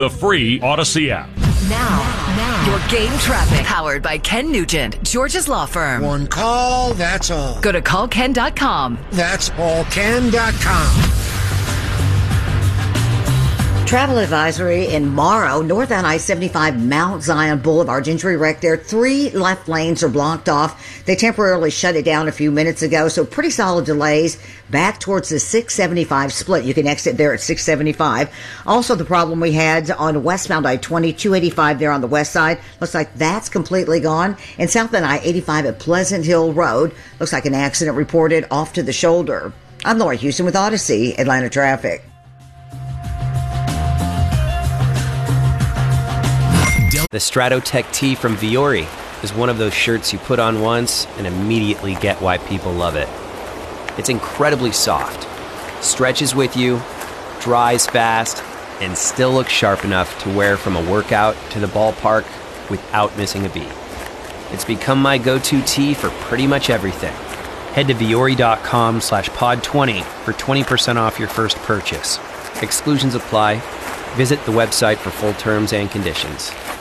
The free Odyssey app. Now, your game traffic. Powered by Ken Nugent, George's Law Firm. One call, that's all. Go to callken.com. That's allken.com. Travel advisory in Morrow, northbound I-75 Mount Zion Boulevard. Injury wreck there. 3 left lanes are blocked off. They temporarily shut it down a few minutes ago, so pretty solid delays back towards the 675 split. You can exit there at 675. Also, the problem we had on westbound I-20, 285 there on the west side. Looks like that's completely gone. And southbound I-85 at Pleasant Hill Road. Looks like an accident reported off to the shoulder. I'm Laura Houston with Odyssey Atlanta Traffic. The Stratotech tee from Viore is one of those shirts you put on once and immediately get why people love it. It's incredibly soft, stretches with you, dries fast, and still looks sharp enough to wear from a workout to the ballpark without missing a beat. It's become my go-to tee for pretty much everything. Head to viore.com/pod20 for 20% off your first purchase. Exclusions apply. Visit the website for full terms and conditions.